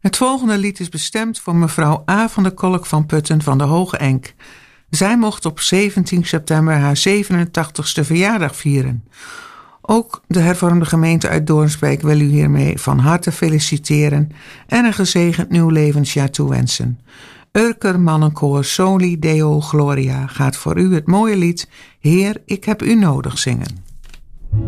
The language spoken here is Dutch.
Het volgende lied is bestemd voor mevrouw A. van der Kolk van Putten van de Hoge Enk. Zij mocht op 17 september haar 87ste verjaardag vieren. Ook de hervormde gemeente uit Doornsbeek wil u hiermee van harte feliciteren en een gezegend nieuw levensjaar toewensen. Urker Mannenkoor Soli Deo Gloria gaat voor u het mooie lied Heer, ik heb u nodig zingen.